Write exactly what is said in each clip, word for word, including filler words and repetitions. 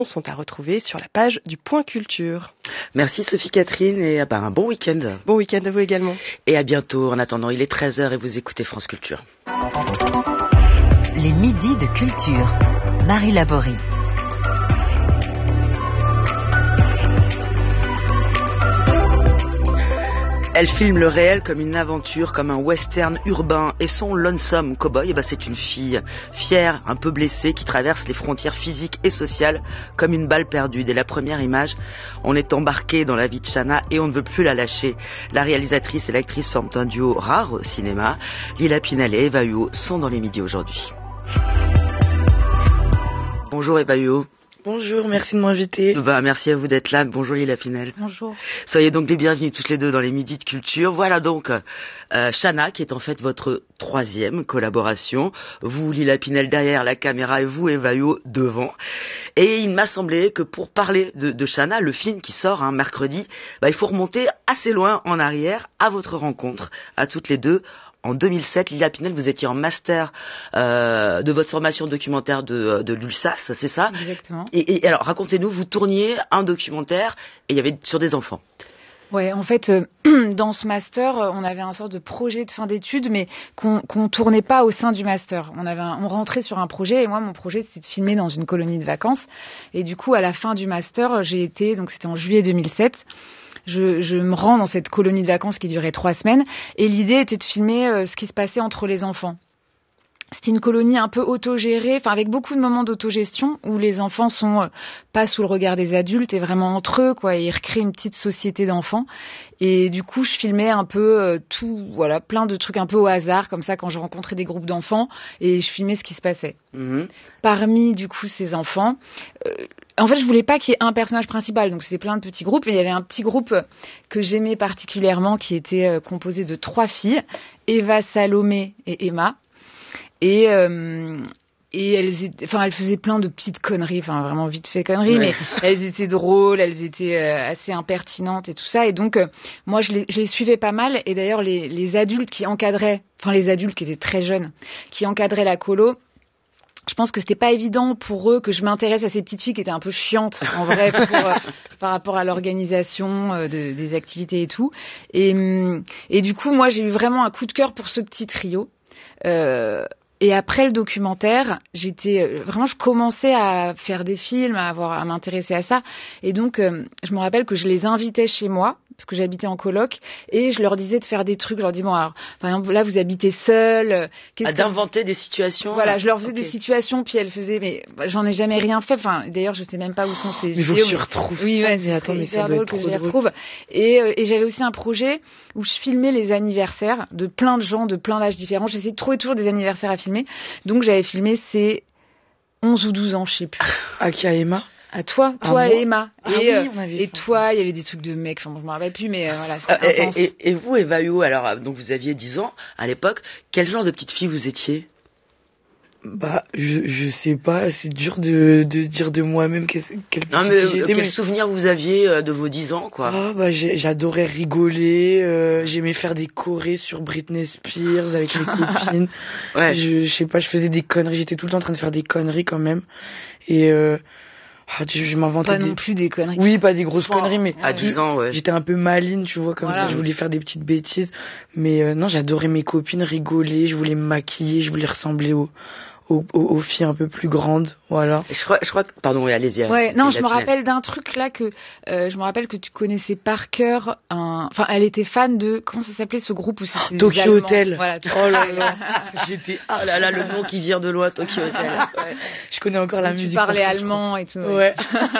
sont à retrouver sur la page du Point Culture. Merci Sophie Catherine et bah, un bon week-end. Bon week-end à vous également. Et à bientôt. En attendant, il est treize heures et vous écoutez France Culture. Les midis de culture. Marie Laborie. Elle filme le réel comme une aventure, comme un western urbain, et son lonesome cowboy, eh ben c'est une fille fière, un peu blessée, qui traverse les frontières physiques et sociales comme une balle perdue. Dès la première image, on est embarqué dans la vie de Shanna et on ne veut plus la lâcher. La réalisatrice et l'actrice forment un duo rare au cinéma. Lila Pinel et Eva Huot sont dans les midis aujourd'hui. Bonjour Eva Huot. Bonjour, merci de m'inviter. Bah, merci à vous d'être là. Bonjour Lila Pinel. Bonjour. Soyez donc les bienvenus toutes les deux dans les midis de culture. Voilà donc euh, Shanna qui est en fait votre troisième collaboration. Vous Lila Pinel derrière la caméra et vous Eva Huot devant. Et il m'a semblé que pour parler de, de Shanna, le film qui sort un mercredi, bah, il faut remonter assez loin en arrière à votre rencontre, à toutes les deux. En deux mille sept, Lila Pinel, vous étiez en master euh, de votre formation documentaire de, de l'U L S A S, c'est ça? Exactement. Et, et alors, racontez-nous, vous tourniez un documentaire et il y avait sur des enfants. Ouais, en fait, euh, dans ce master, on avait un sorte de projet de fin d'études, mais qu'on qu'on tournait pas au sein du master. On avait, un, on rentrait sur un projet, et moi, mon projet, c'était de filmer dans une colonie de vacances. Et du coup, à la fin du master, j'ai été, donc c'était en juillet deux mille sept. Je, je me rends dans cette colonie de vacances qui durait trois semaines et l'idée était de filmer euh, ce qui se passait entre les enfants. C'était une colonie un peu autogérée, enfin avec beaucoup de moments d'autogestion où les enfants sont euh, pas sous le regard des adultes et vraiment entre eux, quoi. Et ils recréent une petite société d'enfants. Et du coup, je filmais un peu euh, tout, voilà, plein de trucs un peu au hasard, comme ça, quand je rencontrais des groupes d'enfants et je filmais ce qui se passait. Mmh. Parmi, du coup, ces enfants, euh, en fait, je voulais pas qu'il y ait un personnage principal, donc c'était plein de petits groupes. Mais il y avait un petit groupe que j'aimais particulièrement, qui était euh, composé de trois filles, Eva, Salomé et Emma. Et euh, et elles étaient, enfin elles faisaient plein de petites conneries, enfin vraiment vite fait conneries, ouais. Mais elles étaient drôles, elles étaient euh, assez impertinentes et tout ça. Et donc euh, moi je les, je les suivais pas mal. Et d'ailleurs les les adultes qui encadraient, enfin les adultes qui étaient très jeunes, qui encadraient la colo. Je pense que c'était pas évident pour eux que je m'intéresse à ces petites filles qui étaient un peu chiantes en vrai pour, euh, par rapport à l'organisation euh, de, des activités et tout. Et et du coup moi j'ai eu vraiment un coup de cœur pour ce petit trio. Euh, Et après le documentaire, j'étais vraiment, je commençais à faire des films, à avoir, à m'intéresser à ça. Et donc, euh, je me rappelle que je les invitais chez moi parce que j'habitais en coloc et je leur disais de faire des trucs. Je leur dis bon, alors, par exemple, là, vous habitez seul. Ah, d'inventer des situations. Voilà, je leur faisais okay. des situations, puis elles faisaient, mais j'en ai jamais rien fait. Enfin, d'ailleurs, je sais même pas où sont ces vidéos. Mais faut que je retrouve. Oui, ouais, mais attends, mais ça doit être trop drôle. Retrouve. Et, euh, et j'avais aussi un projet où je filmais les anniversaires de plein de gens, de plein d'âges différents. J'essayais de trouver toujours des anniversaires à filmer. Donc j'avais filmé ces onze ou douze ans, je sais plus. À qui, à Emma? À toi, toi et Emma. Ah et oui, on avait et toi, il y avait des trucs de mecs, enfin, je me rappelle plus, mais euh, voilà, c'était euh, intense. Et, et, et vous, Eva Huot, alors, donc vous aviez dix ans à l'époque, quel genre de petite fille vous étiez? Bah, je, je sais pas, c'est dur de, de dire de moi-même quel, quel non, mais, j'étais, quel mais... souvenir vous aviez de vos dix ans, quoi? Ah, bah, j'ai, j'adorais rigoler, euh, j'aimais faire des chorés sur Britney Spears avec mes copines. Ouais. Je, je sais pas, je faisais des conneries, j'étais tout le temps en train de faire des conneries quand même. Et, euh, ah, je, je m'inventais pas des... non plus des conneries. Oui, pas des grosses enfin, conneries, mais à dix ans, ouais. J'étais un peu maline, tu vois, comme voilà. Ça, je voulais faire des petites bêtises. Mais euh, non, j'adorais mes copines, rigoler, je voulais me maquiller, je voulais ressembler au... Aux, aux, aux filles un peu plus grandes, voilà. Je crois, je crois que, pardon, oui, allez-y. Ouais, non, je me rappelle d'un truc là que, euh, je me rappelle que tu connaissais par cœur un, enfin, elle était fan de, comment ça s'appelait ce groupe où c'était Tokyo Hotel. Voilà. Oh là là. J'étais, ah là là, le nom qui vient de loin, Tokyo Hotel. Ouais. Je connais encore la tu musique. Tu parlais allemand et tout. Ouais. ouais.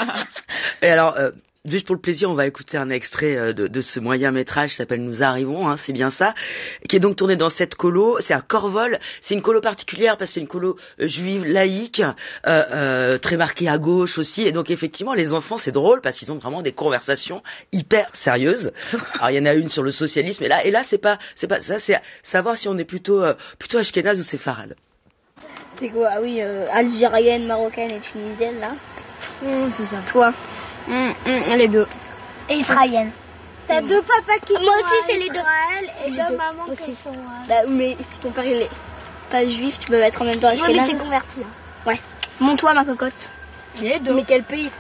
Et alors, euh, juste pour le plaisir, on va écouter un extrait de, de ce moyen métrage qui s'appelle Nous arrivons, hein, c'est bien ça, qui est donc tourné dans cette colo. C'est à Corvol. C'est une colo particulière parce que c'est une colo juive laïque, euh, euh, très marquée à gauche aussi. Et donc effectivement, les enfants, c'est drôle parce qu'ils ont vraiment des conversations hyper sérieuses. Alors il y en a une sur le socialisme, et là, et là, c'est pas, c'est pas ça, c'est savoir si on est plutôt, euh, plutôt ashkénaze ou séfarade. C'est quoi? Ah oui, euh, algérienne, marocaine et tunisienne là. Mmh, c'est ça. Toi? Mmh, mmh, les deux. Et israélienne. T'as mmh. deux papas qui Moi sont aussi, c'est les deux. Et deux, deux mamans aussi. Qui sont. Euh... Bah, mais si ton père il est pas juif, tu peux mettre en même temps ashkénaze. Ouais, mais c'est converti. Hein. Ouais. Montre-toi ma cocotte. Les deux. Mais quel pays?